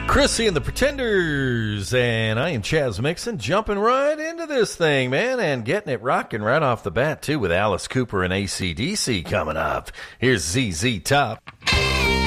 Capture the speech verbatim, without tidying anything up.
Chrissy and the Pretenders, and I am Chaz Mixon, jumping right into this thing, man, and getting it rocking right off the bat, too, with Alice Cooper and A C D C coming up. Here's Z Z Top.